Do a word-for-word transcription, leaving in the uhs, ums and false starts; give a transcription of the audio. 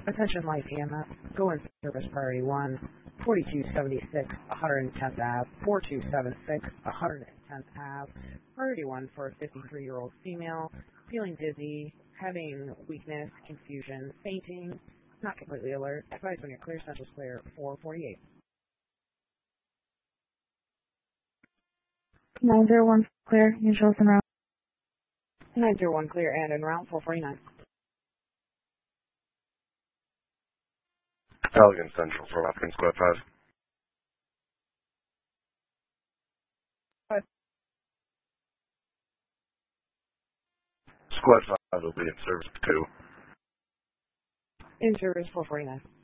Attention Light E M S, go in service priority one, forty-two seventy-six, one hundred tenth Ave, forty-two seventy-six, one hundred tenth Ave, priority one for a fifty-three-year-old female, feeling dizzy, having weakness, confusion, fainting, not completely alert. Advise when you're clear, central clear, four forty-eight. nine zero one clear, neutrals en route. nine zero one clear and en route, four forty-nine. Elegant Central for Watkins Squad five. Five. Squad five will be in service two. In service, four forty-nine.